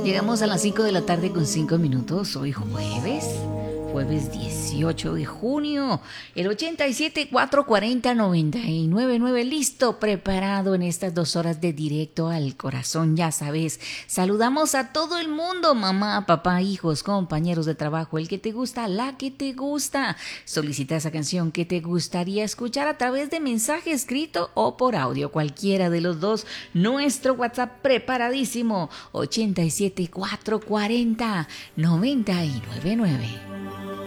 Llegamos a las 5 de la tarde con 5 minutos. Hoy jueves 18 de junio. El 87-440-999. Listo, preparado en estas 2 horas de directo al corazón. Ya sabes, saludamos a todo el mundo. Mamá, papá, hijos, compañeros de trabajo. El que te gusta, la que te gusta. Solicita esa canción que te gustaría escuchar a través de mensaje escrito o por audio. Cualquiera de los dos. Nuestro WhatsApp preparadísimo. 87-440-999.